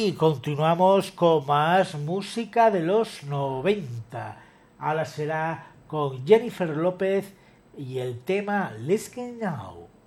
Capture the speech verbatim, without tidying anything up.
Y continuamos con más música de los noventa. Ahora será con Jennifer López y el tema Let's Get Now.